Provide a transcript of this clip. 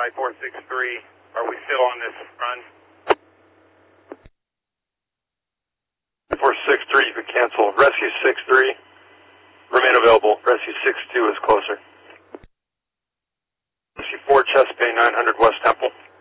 463. Are we still on this run? 463, you can cancel. Rescue 63, remain available. Rescue 62 is closer. Rescue 4, Chesapeake 900 West Temple.